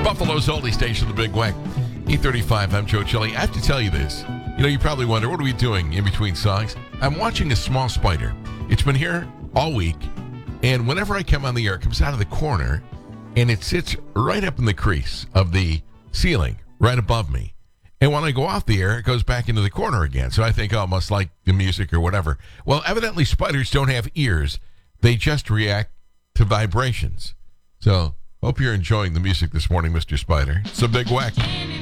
Buffalo's oldie station, The Big Wack. 8:35, I'm Joe Chili. I have to tell you this. You know, you probably wonder, what are we doing in between songs? I'm watching a small spider. It's been here all week, and whenever I come on the air, it comes out of the corner, and it sits right up in the crease of the ceiling, right above me. And when I go off the air, it goes back into the corner again. So I think, oh, must like the music or whatever. Well, evidently spiders don't have ears. They just react to vibrations. So hope you're enjoying the music this morning, Mr. Spider. It's a Big Wack.